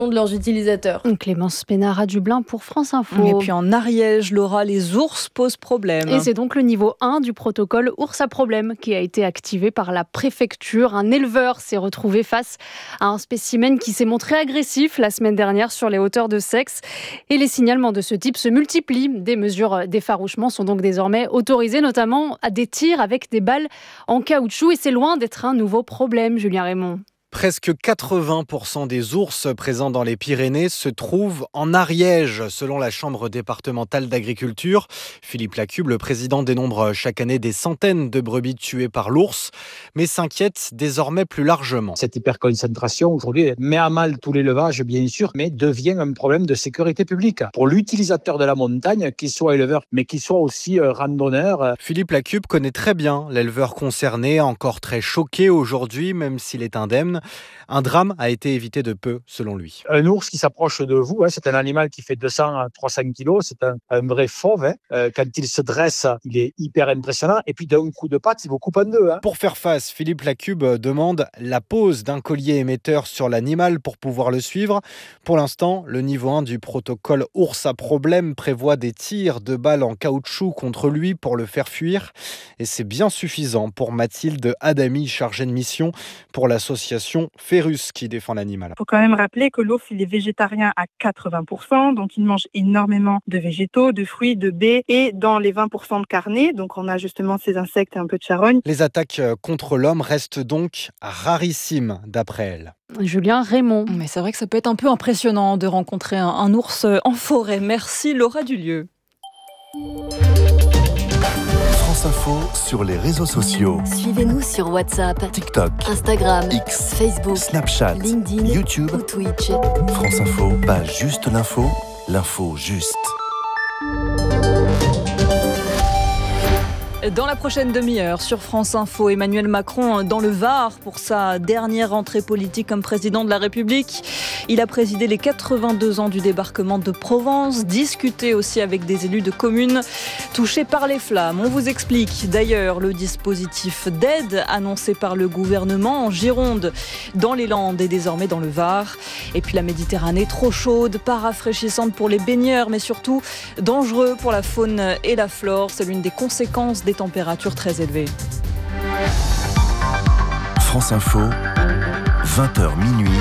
de leurs utilisateurs. Clémence Pénard à Dublin pour France Info. Et puis en Ariège, Laura, les ours posent problème. Et c'est donc le niveau 1 du protocole ours à problème qui a été activé par la préfecture. Un éleveur s'est retrouvé face à un spécimen qui s'est montré agressif la semaine dernière sur les hauteurs de Seix. Et les signalements de ce type se multiplient. Des mesures d'effarouchement sont donc désormais autorisées, notamment à des tirs avec des balles en caoutchouc. Et c'est loin d'être un nouveau problème, Julien Raymond. Presque 80% des ours présents dans les Pyrénées se trouvent en Ariège, selon la Chambre départementale d'agriculture. Philippe Lacube, le président, dénombre chaque année des centaines de brebis tuées par l'ours, mais s'inquiète désormais plus largement. Cette hyperconcentration, aujourd'hui, met à mal tout l'élevage, bien sûr, mais devient un problème de sécurité publique. Pour l'utilisateur de la montagne, qu'il soit éleveur, mais qu'il soit aussi randonneur. Philippe Lacube connaît très bien l'éleveur concerné, encore très choqué aujourd'hui, même s'il est indemne. Un drame a été évité de peu, selon lui. Un ours qui s'approche de vous, c'est un animal qui fait 200 à 300 kilos, c'est un vrai fauve. Quand il se dresse, il est hyper impressionnant. Et puis d'un coup de patte, il vous coupe en deux. Pour faire face, Philippe Lacube demande la pose d'un collier émetteur sur l'animal pour pouvoir le suivre. Pour l'instant, le niveau 1 du protocole ours à problème prévoit des tirs de balles en caoutchouc contre lui pour le faire fuir. Et c'est bien suffisant pour Mathilde Adami, chargée de mission pour l'association Férus qui défend l'animal. Il faut quand même rappeler que l'ours, il est végétarien à 80%, donc il mange énormément de végétaux, de fruits, de baies et dans les 20% de carnets, donc on a justement ces insectes et un peu de charogne. Les attaques contre l'homme restent donc rarissimes, d'après elle. Julien Raymond. Mais c'est vrai que ça peut être un peu impressionnant de rencontrer un ours en forêt. Merci Laura Dulieu. France Info sur les réseaux sociaux. Suivez-nous sur WhatsApp, TikTok, Instagram, X, Facebook, Snapchat, LinkedIn, YouTube ou Twitch. France Info, pas juste l'info, l'info juste. Dans la prochaine demi-heure sur France Info, Emmanuel Macron dans le Var pour sa dernière rentrée politique comme président de la République. Il a présidé les 82 ans du débarquement de Provence, discuté aussi avec des élus de communes touchés par les flammes. On vous explique d'ailleurs le dispositif d'aide annoncé par le gouvernement en Gironde, dans les Landes et désormais dans le Var. Et puis la Méditerranée trop chaude, pas rafraîchissante pour les baigneurs, mais surtout dangereux pour la faune et la flore. C'est l'une des conséquences des températures très élevées. France Info, 20h minuit.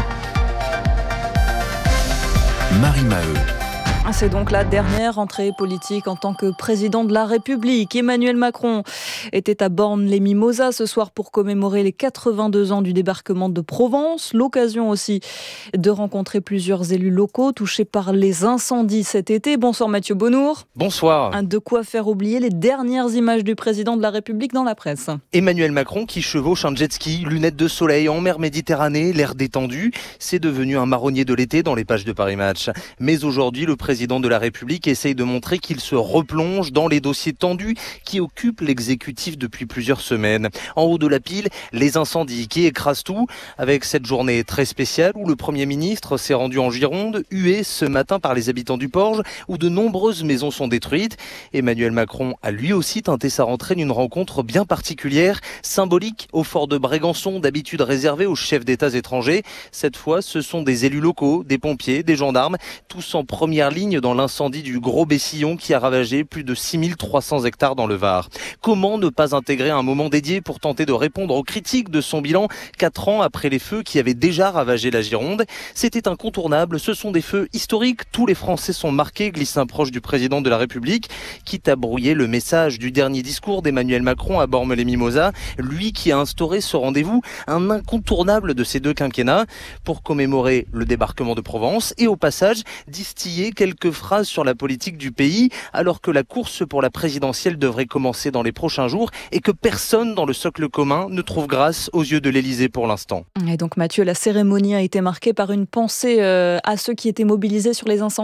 Marie Maheu. C'est donc la dernière rentrée politique en tant que président de la République. Emmanuel Macron était à Bormes-les-Mimosas ce soir pour commémorer les 82 ans du débarquement de Provence. L'occasion aussi de rencontrer plusieurs élus locaux touchés par les incendies cet été. Bonsoir Mathieu Bonnour. Bonsoir. De quoi faire oublier les dernières images du président de la République dans la presse. Emmanuel Macron qui chevauche un jet ski, lunettes de soleil en mer Méditerranée, l'air détendu. C'est devenu un marronnier de l'été dans les pages de Paris Match. Mais aujourd'hui, le président de la République essaye de montrer qu'il se replonge dans les dossiers tendus qui occupent l'exécutif depuis plusieurs semaines. En haut de la pile, les incendies qui écrasent tout, avec cette journée très spéciale où le Premier ministre s'est rendu en Gironde, hué ce matin par les habitants du Porge, où de nombreuses maisons sont détruites. Emmanuel Macron a lui aussi tenté sa rentrée d'une rencontre bien particulière, symbolique au fort de Brégançon, d'habitude réservé aux chefs d'État étrangers. Cette fois, ce sont des élus locaux, des pompiers, des gendarmes, tous en première ligne dans l'incendie du Gros Bessillon qui a ravagé plus de 6300 hectares dans le Var. Comment ne pas intégrer un moment dédié pour tenter de répondre aux critiques de son bilan 4 ans après les feux qui avaient déjà ravagé la Gironde? C'était incontournable, ce sont des feux historiques, tous les Français sont marqués, glisse un proche du président de la République, quitte à brouiller le message du dernier discours d'Emmanuel Macron à Bormes-les-Mimosas, lui qui a instauré ce rendez-vous, un incontournable de ces deux quinquennats, pour commémorer le débarquement de Provence et au passage distiller quelques phrases sur la politique du pays, alors que la course pour la présidentielle devrait commencer dans les prochains jours et que personne dans le socle commun ne trouve grâce aux yeux de l'Élysée pour l'instant. Et donc Mathieu, la cérémonie a été marquée par une pensée à ceux qui étaient mobilisés sur les incendies.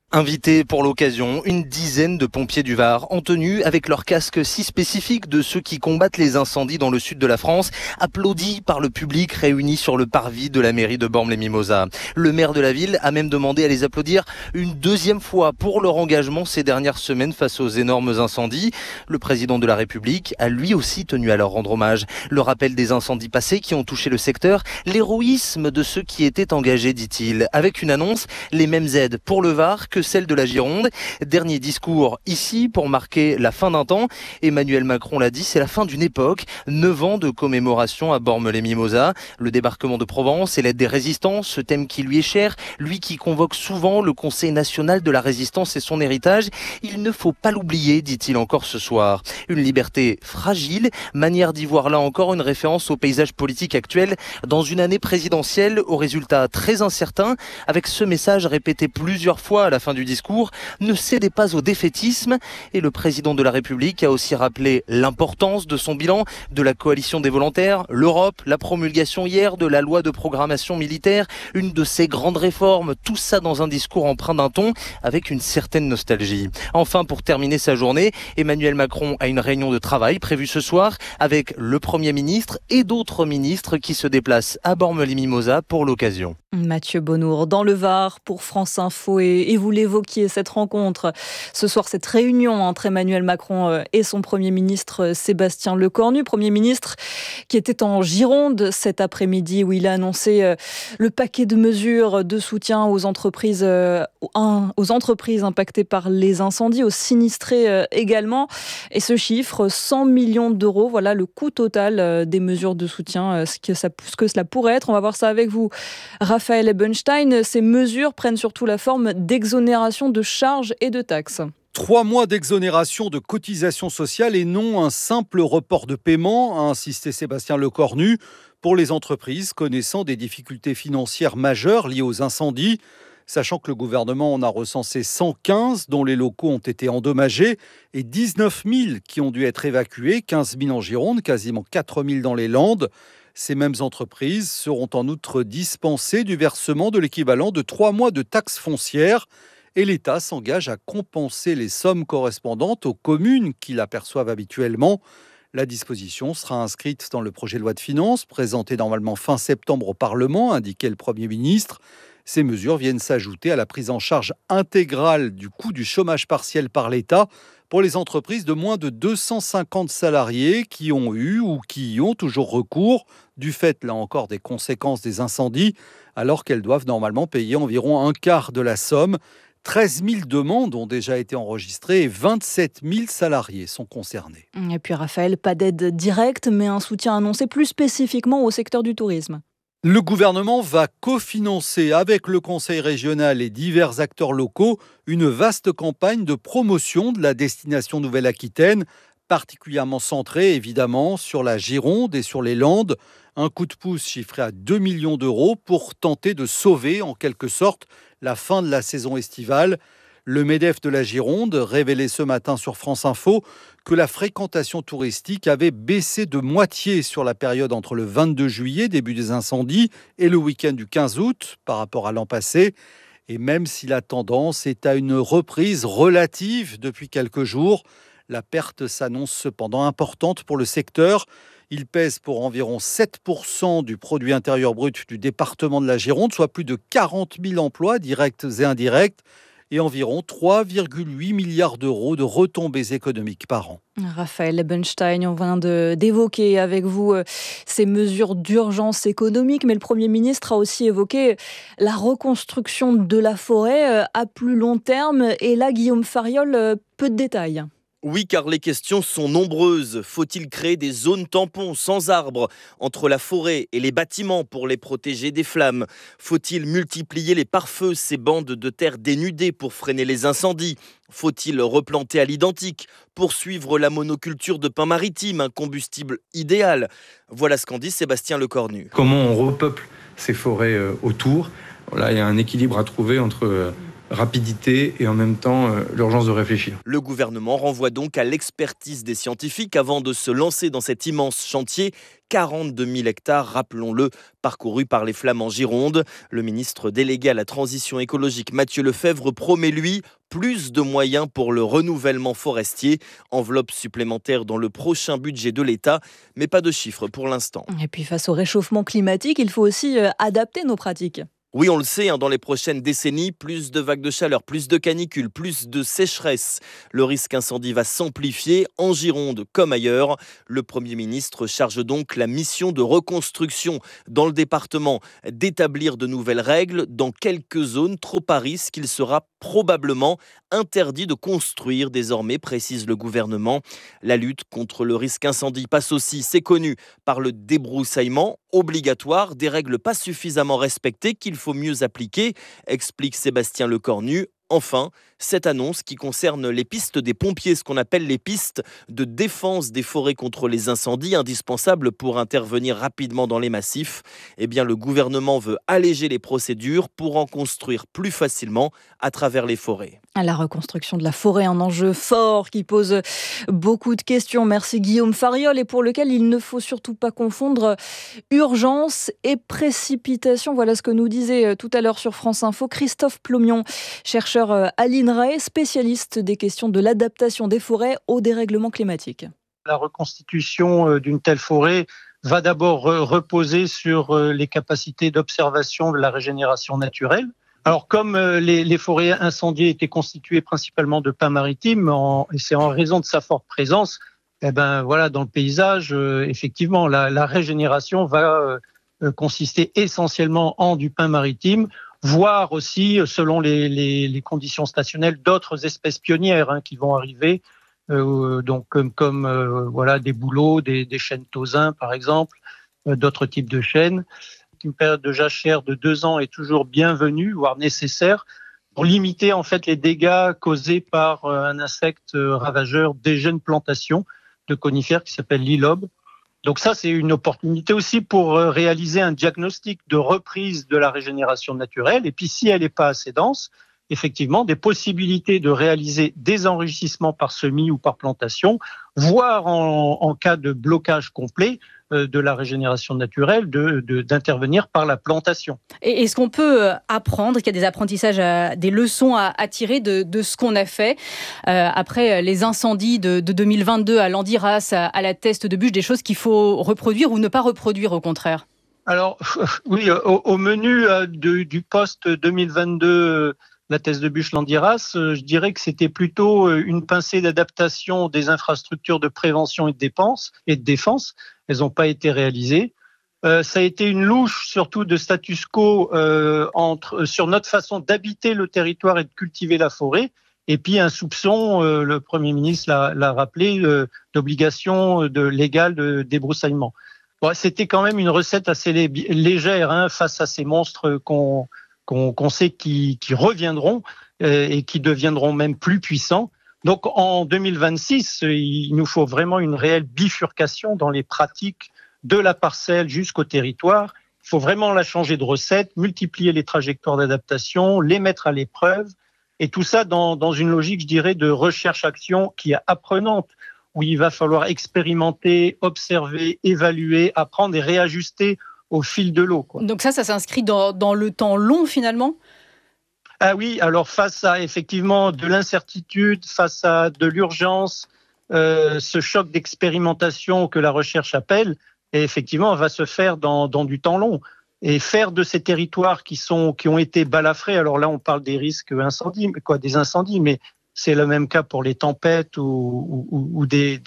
Invités pour l'occasion, une dizaine de pompiers du Var en tenue avec leurs casques si spécifiques de ceux qui combattent les incendies dans le sud de la France, applaudis par le public réuni sur le parvis de la mairie de Bormes-les-Mimosas. Le maire de la ville a même demandé à les applaudir une deuxième fois pour leur engagement ces dernières semaines face aux énormes incendies. Le président de la République a lui aussi tenu à leur rendre hommage. Le rappel des incendies passés qui ont touché le secteur, l'héroïsme de ceux qui étaient engagés, dit-il, avec une annonce, les mêmes aides pour le Var que celle de la Gironde. Dernier discours ici pour marquer la fin d'un temps. Emmanuel Macron l'a dit, c'est la fin d'une époque. 9 ans de commémoration à Bormes-les-Mimosas. Le débarquement de Provence et l'aide des résistants, ce thème qui lui est cher, lui qui convoque souvent le Conseil national de la résistance et son héritage. Il ne faut pas l'oublier, dit-il encore ce soir. Une liberté fragile, manière d'y voir là encore une référence au paysage politique actuel dans une année présidentielle aux résultats très incertains, avec ce message répété plusieurs fois à la fin du discours, ne cédez pas au défaitisme. Et le président de la République a aussi rappelé l'importance de son bilan, de la coalition des volontaires, l'Europe, la promulgation hier de la loi de programmation militaire, une de ces grandes réformes, tout ça dans un discours empreint d'un ton avec une certaine nostalgie. Enfin, pour terminer sa journée, Emmanuel Macron a une réunion de travail prévue ce soir avec le Premier ministre et d'autres ministres qui se déplacent à Bormes-les-Mimosas pour l'occasion. Mathieu Bonnour dans le Var pour France Info et vous l'évoquiez, cette rencontre ce soir, cette réunion entre Emmanuel Macron et son Premier ministre Sébastien Lecornu, Premier ministre qui était en Gironde cet après-midi où il a annoncé le paquet de mesures de soutien aux entreprises impactées par les incendies, aux sinistrés également. Et ce chiffre, 100 millions d'euros, voilà le coût total des mesures de soutien, ce que cela pourrait être. On va voir ça avec vous, Raphaël Ebenstein. Ces mesures prennent surtout la forme d'exonération de charges et de taxes. 3 mois d'exonération de cotisations sociales et non un simple report de paiement, a insisté Sébastien Lecornu, pour les entreprises connaissant des difficultés financières majeures liées aux incendies. Sachant que le gouvernement en a recensé 115 dont les locaux ont été endommagés et 19 000 qui ont dû être évacués, 15 000 en Gironde, quasiment 4 000 dans les Landes. Ces mêmes entreprises seront en outre dispensées du versement de l'équivalent de 3 mois de taxes foncières et l'État s'engage à compenser les sommes correspondantes aux communes qui l'aperçoivent habituellement. La disposition sera inscrite dans le projet de loi de finances, présenté normalement fin septembre au Parlement, indiquait le Premier ministre. Ces mesures viennent s'ajouter à la prise en charge intégrale du coût du chômage partiel par l'État pour les entreprises de moins de 250 salariés qui ont eu ou qui y ont toujours recours, du fait, là encore, des conséquences des incendies, alors qu'elles doivent normalement payer environ un quart de la somme. 13 000 demandes ont déjà été enregistrées et 27 000 salariés sont concernés. Et puis Raphaël, pas d'aide directe, mais un soutien annoncé plus spécifiquement au secteur du tourisme. Le gouvernement va cofinancer avec le Conseil régional et divers acteurs locaux une vaste campagne de promotion de la destination Nouvelle-Aquitaine, particulièrement centrée évidemment sur la Gironde et sur les Landes. Un coup de pouce chiffré à 2 millions d'euros pour tenter de sauver en quelque sorte la fin de la saison estivale. Le MEDEF de la Gironde révélait ce matin sur France Info que la fréquentation touristique avait baissé de moitié sur la période entre le 22 juillet, début des incendies, et le week-end du 15 août par rapport à l'an passé. Et même si la tendance est à une reprise relative depuis quelques jours, la perte s'annonce cependant importante pour le secteur. Il pèse pour environ 7% du produit intérieur brut du département de la Gironde, soit plus de 40 000 emplois directs et indirects, et environ 3,8 milliards d'euros de retombées économiques par an. Raphaël Ebenstein, on vient d'évoquer avec vous ces mesures d'urgence économique, mais le Premier ministre a aussi évoqué la reconstruction de la forêt à plus long terme. Et là, Guillaume Fariol, peu de détails. Oui, car les questions sont nombreuses. Faut-il créer des zones tampons sans arbres entre la forêt et les bâtiments pour les protéger des flammes ? Faut-il multiplier les pare-feux, ces bandes de terre dénudées pour freiner les incendies ? Faut-il replanter à l'identique, poursuivre la monoculture de pin maritime, un combustible idéal ? Voilà ce qu'en dit Sébastien Lecornu. Comment on repeuple ces forêts autour ? Là, il y a un équilibre à trouver entre rapidité et en même temps l'urgence de réfléchir. Le gouvernement renvoie donc à l'expertise des scientifiques avant de se lancer dans cet immense chantier. 42 000 hectares, rappelons-le, parcourus par les flammes en Gironde. Le ministre délégué à la transition écologique, Mathieu Lefèvre, promet, lui, plus de moyens pour le renouvellement forestier. Enveloppe supplémentaire dans le prochain budget de l'État, mais pas de chiffres pour l'instant. Et puis face au réchauffement climatique, il faut aussi adapter nos pratiques. Oui, on le sait, dans les prochaines décennies, plus de vagues de chaleur, plus de canicules, plus de sécheresse. Le risque incendie va s'amplifier en Gironde comme ailleurs. Le Premier ministre charge donc la mission de reconstruction dans le département d'établir de nouvelles règles dans quelques zones trop à risque. Il sera probablement interdit de construire désormais, précise le gouvernement. La lutte contre le risque incendie passe aussi, c'est connu, par le débroussaillement obligatoire, des règles pas suffisamment respectées qu'il faut mieux appliquer, explique Sébastien Lecornu. Enfin, cette annonce qui concerne les pistes des pompiers, ce qu'on appelle les pistes de défense des forêts contre les incendies, indispensables pour intervenir rapidement dans les massifs. Eh bien, le gouvernement veut alléger les procédures pour en construire plus facilement à travers les forêts. La reconstruction de la forêt, un enjeu fort qui pose beaucoup de questions. Merci Guillaume Fariol, et pour lequel il ne faut surtout pas confondre urgence et précipitation. Voilà ce que nous disait tout à l'heure sur France Info Christophe Plomion, chercheur à l'INRAE, spécialiste des questions de l'adaptation des forêts au dérèglement climatique. La reconstitution d'une telle forêt va d'abord reposer sur les capacités d'observation de la régénération naturelle. Alors, comme les forêts incendiées étaient constituées principalement de pins maritimes, et c'est en raison de sa forte présence, voilà, dans le paysage, effectivement, la régénération va consister essentiellement en du pin maritime, voire aussi, selon les conditions stationnelles, d'autres espèces pionnières qui vont arriver, donc comme voilà, des bouleaux, des chênes tausins, par exemple, d'autres types de chênes. Une période de jachère de 2 ans est toujours bienvenue, voire nécessaire, pour limiter en fait les dégâts causés par un insecte ravageur des jeunes plantations de conifères qui s'appelle l'ilobe. Donc ça, c'est une opportunité aussi pour réaliser un diagnostic de reprise de la régénération naturelle. Et puis si elle n'est pas assez dense, effectivement, des possibilités de réaliser des enrichissements par semis ou par plantation, voire en cas de blocage complet de la régénération naturelle, d'intervenir par la plantation. Et est-ce qu'on peut apprendre, qu'il y a des apprentissages, des leçons à tirer de ce qu'on a fait après les incendies de 2022 à Landiras, à la Teste de Buch, des choses qu'il faut reproduire ou ne pas reproduire au contraire? Alors oui, au menu du post 2022, la Teste de Buch Landiras, je dirais que c'était plutôt une pincée d'adaptation des infrastructures de prévention et de défense. Elles n'ont pas été réalisées. Ça a été une louche surtout de status quo sur notre façon d'habiter le territoire et de cultiver la forêt. Et puis un soupçon, le Premier ministre l'a rappelé, d'obligation légale de débroussaillement. Bon, c'était quand même une recette assez légère face à ces monstres qu'on sait qui reviendront et qui deviendront même plus puissants. Donc en 2026, il nous faut vraiment une réelle bifurcation dans les pratiques de la parcelle jusqu'au territoire. Il faut vraiment la changer de recette, multiplier les trajectoires d'adaptation, les mettre à l'épreuve, et tout ça dans une logique, je dirais, de recherche-action qui est apprenante, où il va falloir expérimenter, observer, évaluer, apprendre et réajuster au fil de l'eau, quoi. Donc ça s'inscrit dans le temps long finalement ? Ah oui, alors face à effectivement de l'incertitude, face à de l'urgence, ce choc d'expérimentation que la recherche appelle, et effectivement va se faire dans du temps long. Et faire de ces territoires qui ont été balafrés, alors là on parle des risques des incendies, mais c'est le même cas pour les tempêtes ou des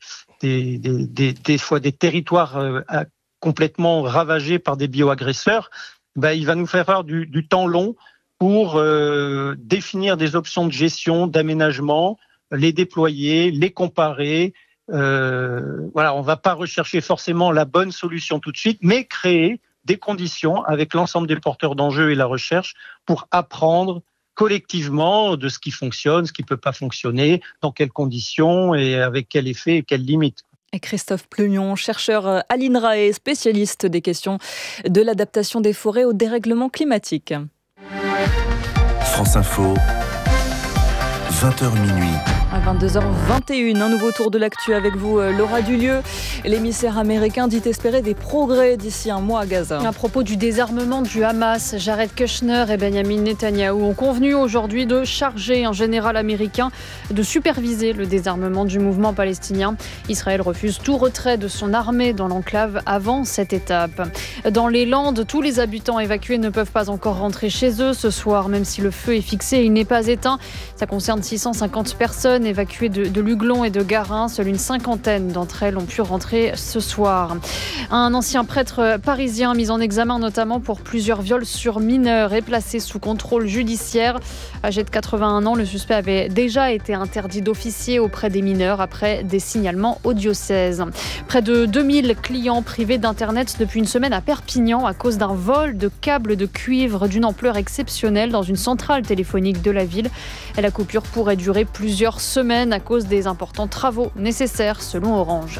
fois des territoires complètement ravagés par des bioagresseurs. Il va nous faire faire du temps long pour définir des options de gestion, d'aménagement, les déployer, les comparer. Voilà, on ne va pas rechercher forcément la bonne solution tout de suite, mais créer des conditions avec l'ensemble des porteurs d'enjeux et la recherche pour apprendre collectivement de ce qui fonctionne, ce qui ne peut pas fonctionner, dans quelles conditions et avec quel effet et quelles limites. Et Christophe Plomion, chercheur à l'INRAE, spécialiste des questions de l'adaptation des forêts au dérèglement climatique. France Info, 20h minuit. À 22h21, un nouveau tour de l'actu avec vous, Laura Dulieu. L'émissaire américain dit espérer des progrès d'ici un mois à Gaza. À propos du désarmement du Hamas, Jared Kushner et Benjamin Netanyahou ont convenu aujourd'hui de charger un général américain de superviser le désarmement du mouvement palestinien. Israël refuse tout retrait de son armée dans l'enclave avant cette étape. Dans les Landes, tous les habitants évacués ne peuvent pas encore rentrer chez eux ce soir, même si le feu est fixé et il n'est pas éteint. Ça concerne 650 personnes évacuées de Luglon et de Garin. Seule une cinquantaine d'entre elles ont pu rentrer ce soir. Un ancien prêtre parisien mis en examen notamment pour plusieurs viols sur mineurs est placé sous contrôle judiciaire. Âgé de 81 ans, le suspect avait déjà été interdit d'officier auprès des mineurs après des signalements au diocèse. Près de 2000 clients privés d'Internet depuis une semaine à Perpignan à cause d'un vol de câbles de cuivre d'une ampleur exceptionnelle dans une centrale téléphonique de la ville. La coupure pourrait durer plusieurs semaines à cause des importants travaux nécessaires selon Orange.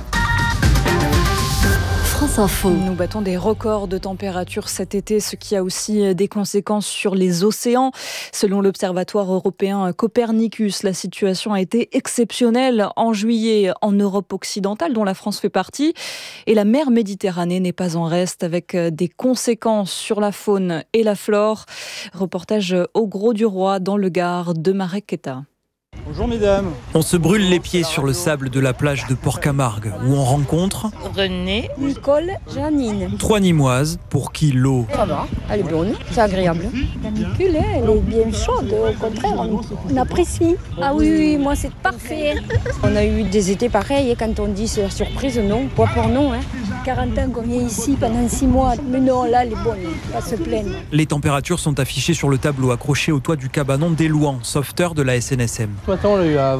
France Info. Nous battons des records de température cet été, ce qui a aussi des conséquences sur les océans. Selon l'Observatoire européen Copernicus, la situation a été exceptionnelle en juillet en Europe occidentale, dont la France fait partie. Et la mer Méditerranée n'est pas en reste, avec des conséquences sur la faune et la flore. Reportage au Grau-du-Roi dans le Gard de Marek Keta. Bonjour mesdames. On se brûle les pieds sur le sable de la plage de Port-Camargue où on rencontre René, Nicole, Janine. 3 Nîmoises pour qui l'eau. Ça va, elle est bonne, c'est agréable. La canicule, elle est bien chaude, au contraire, on apprécie. Ah oui, moi c'est parfait. On a eu des étés pareils et quand on dit c'est la surprise, non, pas pour non. 40 ans qu'on vient ici pendant 6 mois, mais non, là elle est bonne, pas se plaindre. Les températures sont affichées sur le tableau accroché au toit du cabanon d'Élouan, sauveteur de la SNSM. Ce matin, on l'a eu à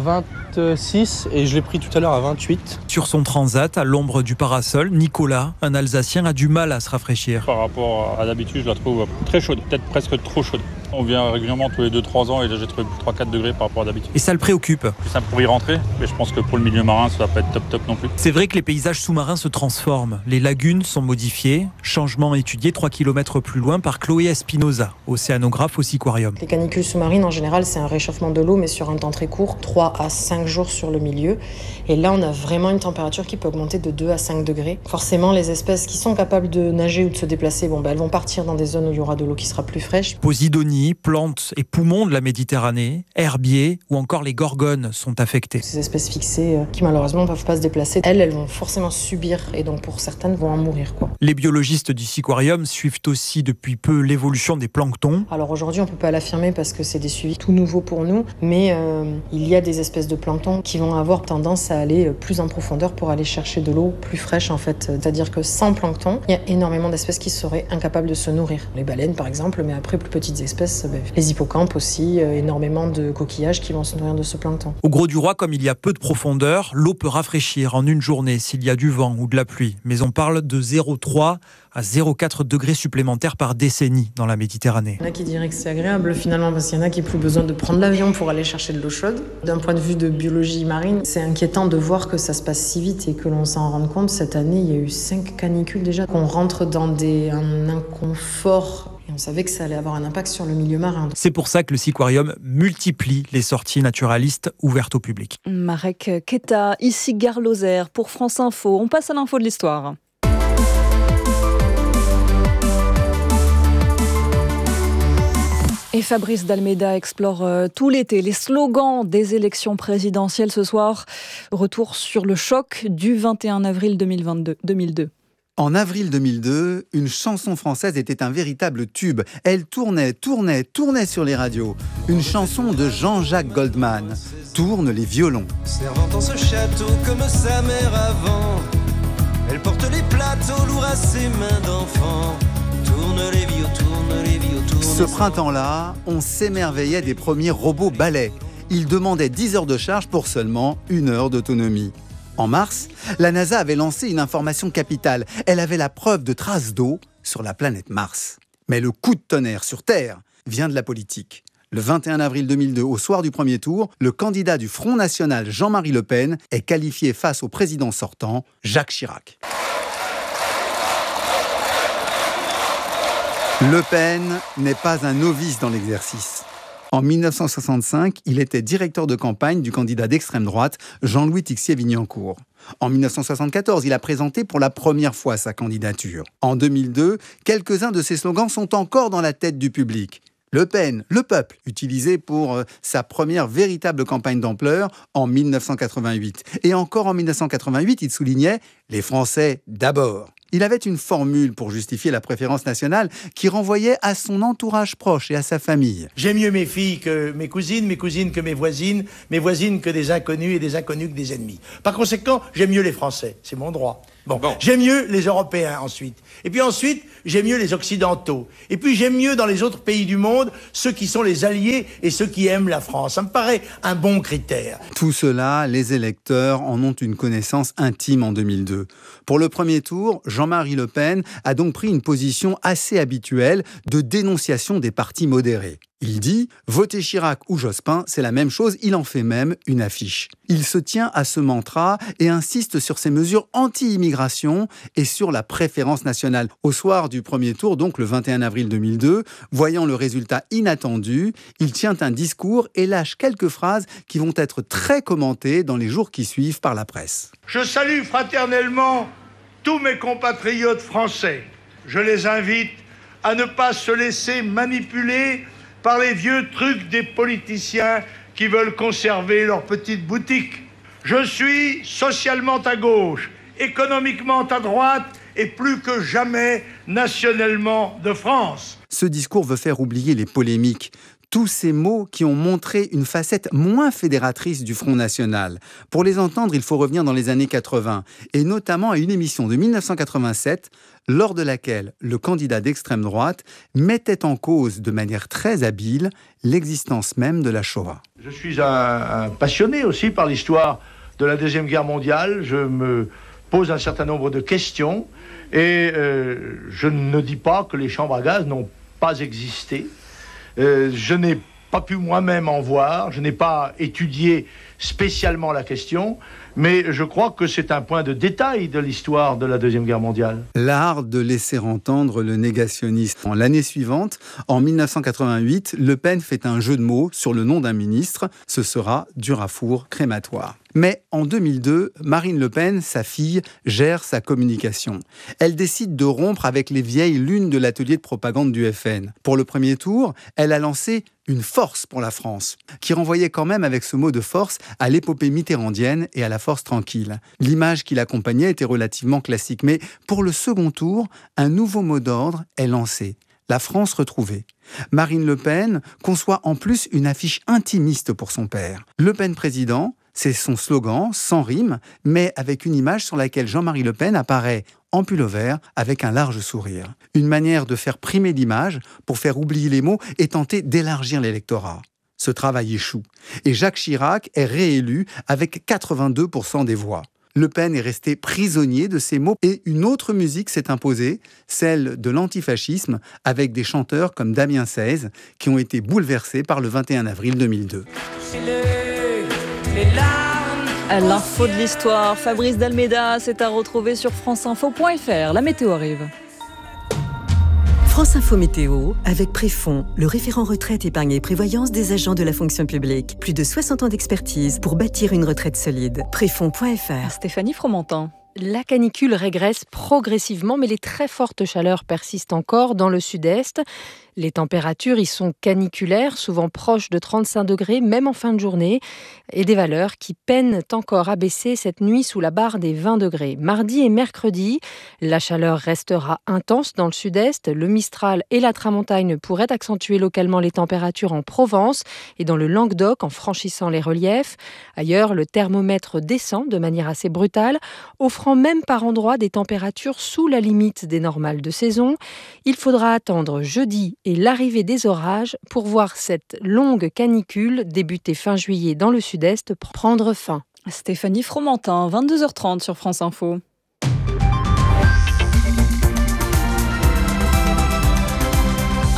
26 et je l'ai pris tout à l'heure à 28. Sur son transat, à l'ombre du parasol, Nicolas, un Alsacien, a du mal à se rafraîchir. Par rapport à d'habitude, je la trouve très chaude, peut-être presque trop chaude. On vient régulièrement tous les 2-3 ans et là j'ai trouvé 3-4 degrés par rapport à d'habitude. Et ça le préoccupe. C'est simple pour y rentrer, mais je pense que pour le milieu marin, ça va pas être top non plus. C'est vrai que les paysages sous-marins se transforment. Les lagunes sont modifiées. Changement étudié 3 km plus loin par Chloé Espinoza, océanographe au Siquarium. Les canicules sous-marines, en général, c'est un réchauffement de l'eau, mais sur un temps très court, 3 à 5 jours sur le milieu. Et là, on a vraiment une température qui peut augmenter de 2 à 5 degrés. Forcément, les espèces qui sont capables de nager ou de se déplacer, elles vont partir dans des zones où il y aura de l'eau qui sera plus fraîche. Posidonie, plantes et poumons de la Méditerranée, herbiers ou encore les gorgones sont affectés. Ces espèces fixées qui malheureusement ne peuvent pas se déplacer, elles vont forcément subir et donc pour certaines vont en mourir. Les biologistes du Siquarium suivent aussi depuis peu l'évolution des planctons. Alors aujourd'hui on ne peut pas l'affirmer parce que c'est des suivis tout nouveaux pour nous, mais il y a des espèces de plancton qui vont avoir tendance à aller plus en profondeur pour aller chercher de l'eau plus fraîche en fait. C'est-à-dire que sans plancton, il y a énormément d'espèces qui seraient incapables de se nourrir. Les baleines par exemple, mais après plus petites espèces, les hippocampes aussi, énormément de coquillages qui vont se nourrir de ce plancton. Au Grau-du-Roi, comme il y a peu de profondeur, l'eau peut rafraîchir en une journée s'il y a du vent ou de la pluie. Mais on parle de 0,3 à 0,4 degrés supplémentaires par décennie dans la Méditerranée. Il y en a qui diraient que c'est agréable finalement parce qu'il y en a qui n'ont plus besoin de prendre l'avion pour aller chercher de l'eau chaude. D'un point de vue de biologie marine, c'est inquiétant de voir que ça se passe si vite et que l'on s'en rende compte. Cette année, il y a eu 5 canicules déjà. Qu'on rentre dans un inconfort. On savait que ça allait avoir un impact sur le milieu marin. C'est pour ça que le Siquarium multiplie les sorties naturalistes ouvertes au public. Marek Keta, ici Gare Lozère pour France Info. On passe à l'info de l'histoire. Et Fabrice Dalméda explore tout l'été les slogans des élections présidentielles ce soir. Retour sur le choc du 21 avril 2002. En avril 2002, une chanson française était un véritable tube. Elle tournait sur les radios. Une chanson de Jean-Jacques Goldman. Tourne les violons. Servant dans ce château comme sa mère avant. Elle porte les plateaux lourds à ses mains d'enfant. Tourne les vieux, tourne les vieux, tourne. Ce printemps-là, on s'émerveillait des premiers robots balais. Ils demandaient 10 heures de charge pour seulement 1 heure d'autonomie. En mars, la NASA avait lancé une information capitale. Elle avait la preuve de traces d'eau sur la planète Mars. Mais le coup de tonnerre sur Terre vient de la politique. Le 21 avril 2002, au soir du premier tour, le candidat du Front National, Jean-Marie Le Pen, est qualifié face au président sortant, Jacques Chirac. Le Pen n'est pas un novice dans l'exercice. En 1965, il était directeur de campagne du candidat d'extrême droite, Jean-Louis Tixier-Vignancourt. En 1974, il a présenté pour la première fois sa candidature. En 2002, quelques-uns de ses slogans sont encore dans la tête du public. Le Pen, le peuple, utilisé pour sa première véritable campagne d'ampleur en 1988. Et encore en 1988, il soulignait « Les Français d'abord ». Il avait une formule pour justifier la préférence nationale qui renvoyait à son entourage proche et à sa famille. J'aime mieux mes filles que mes cousines que mes voisines que des inconnus et des inconnus que des ennemis. Par conséquent, j'aime mieux les Français, c'est mon droit. Bon. J'aime mieux les Européens ensuite. Et puis ensuite, j'aime mieux les Occidentaux. Et puis j'aime mieux dans les autres pays du monde ceux qui sont les alliés et ceux qui aiment la France. Ça me paraît un bon critère. Tout cela, les électeurs en ont une connaissance intime en 2002. Pour le premier tour, Jean-Marie Le Pen a donc pris une position assez habituelle de dénonciation des partis modérés. Il dit « Voter Chirac ou Jospin, c'est la même chose », il en fait même une affiche. Il se tient à ce mantra et insiste sur ses mesures anti-immigration et sur la préférence nationale. Au soir du premier tour, donc le 21 avril 2002, voyant le résultat inattendu, il tient un discours et lâche quelques phrases qui vont être très commentées dans les jours qui suivent par la presse. Je salue fraternellement tous mes compatriotes français. Je les invite à ne pas se laisser manipuler par les vieux trucs des politiciens qui veulent conserver leur petite boutique. Je suis socialement à gauche, économiquement à droite et plus que jamais nationalement de France. Ce discours veut faire oublier les polémiques. Tous ces mots qui ont montré une facette moins fédératrice du Front National. Pour les entendre, il faut revenir dans les années 80, et notamment à une émission de 1987, lors de laquelle le candidat d'extrême droite mettait en cause de manière très habile l'existence même de la Shoah. Je suis un passionné aussi par l'histoire de la Deuxième Guerre mondiale. Je me pose un certain nombre de questions, et je ne dis pas que les chambres à gaz n'ont pas existé. Je n'ai pas pu moi-même en voir, je n'ai pas étudié spécialement la question, mais je crois que c'est un point de détail de l'histoire de la Deuxième Guerre mondiale. L'art de laisser entendre le négationnisme. L'année suivante, en 1988, Le Pen fait un jeu de mots sur le nom d'un ministre, ce sera Durafour crématoire. Mais en 2002, Marine Le Pen, sa fille, gère sa communication. Elle décide de rompre avec les vieilles lunes de l'atelier de propagande du FN. Pour le premier tour, elle a lancé une force pour la France, qui renvoyait quand même avec ce mot de force à l'épopée mitterrandienne et à la force tranquille. L'image qui l'accompagnait était relativement classique, mais pour le second tour, un nouveau mot d'ordre est lancé. La France retrouvée. Marine Le Pen conçoit en plus une affiche intimiste pour son père. Le Pen président, c'est son slogan, sans rime, mais avec une image sur laquelle Jean-Marie Le Pen apparaît en pull-over avec un large sourire. Une manière de faire primer l'image pour faire oublier les mots et tenter d'élargir l'électorat. Ce travail échoue. Et Jacques Chirac est réélu avec 82% des voix. Le Pen est resté prisonnier de ces mots et une autre musique s'est imposée, celle de l'antifascisme, avec des chanteurs comme Damien Seize qui ont été bouleversés par le 21 avril 2002. L'info de l'histoire, Fabrice Dalméda, c'est à retrouver sur franceinfo.fr. La météo arrive. France Info Météo, avec Préfond, le référent retraite, épargne et prévoyance des agents de la fonction publique. Plus de 60 ans d'expertise pour bâtir une retraite solide. Préfond.fr. Stéphanie Fromentin. La canicule régresse progressivement, mais les très fortes chaleurs persistent encore dans le sud-est. Les températures y sont caniculaires, souvent proches de 35 degrés, même en fin de journée, et des valeurs qui peinent encore à baisser cette nuit sous la barre des 20 degrés. Mardi et mercredi, la chaleur restera intense dans le sud-est. Le Mistral et la Tramontagne pourraient accentuer localement les températures en Provence et dans le Languedoc en franchissant les reliefs. Ailleurs, le thermomètre descend de manière assez brutale, offrant même par endroits des températures sous la limite des normales de saison. Il faudra attendre jeudi et l'arrivée des orages pour voir cette longue canicule débutée fin juillet dans le sud-est prendre fin. Stéphanie Fromentin, 22h30 sur France Info.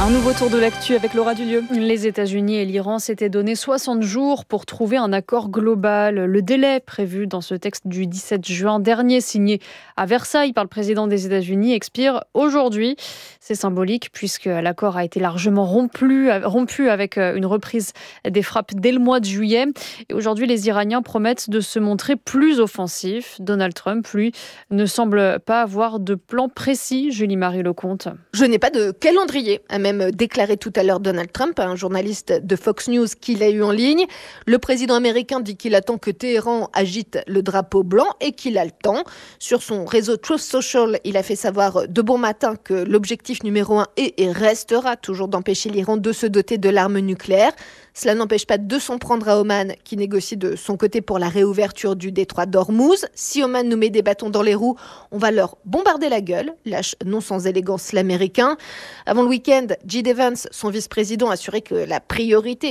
Un nouveau tour de l'actu avec Laura Dulieu. Les États-Unis et l'Iran s'étaient donné 60 jours pour trouver un accord global. Le délai prévu dans ce texte du 17 juin dernier, signé à Versailles par le président des États-Unis, expire aujourd'hui. C'est symbolique puisque l'accord a été largement rompu avec une reprise des frappes dès le mois de juillet. Et aujourd'hui, les Iraniens promettent de se montrer plus offensifs. Donald Trump, lui, ne semble pas avoir de plan précis. Julie-Marie Lecomte. Je n'ai pas de calendrier, a même déclaré tout à l'heure Donald Trump à un journaliste de Fox News qu'il a eu en ligne. Le président américain dit qu'il attend que Téhéran agite le drapeau blanc et qu'il a le temps. Sur son réseau Truth Social, il a fait savoir de bon matin que l'objectif numéro 1 est et restera toujours d'empêcher l'Iran de se doter de l'arme nucléaire. Cela n'empêche pas de s'en prendre à Oman, qui négocie de son côté pour la réouverture du détroit d'Ormuz. Si Oman nous met des bâtons dans les roues, on va leur bombarder la gueule, lâche non sans élégance l'Américain. Avant le week-end, J.D. Vance, son vice-président, a assuré que la priorité